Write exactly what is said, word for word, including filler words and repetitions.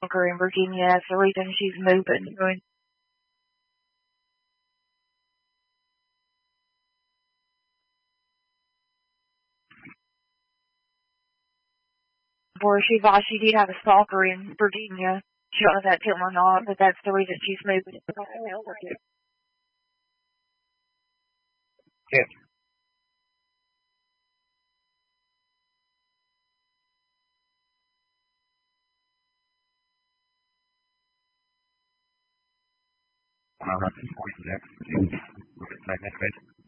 stalker in Virginia. That's the reason she's moving. Or she thought she did have a stalker in Virginia. She don't know if that's him or not, but that's the reason she's moving. Yeah. All right, forty-six. Next page.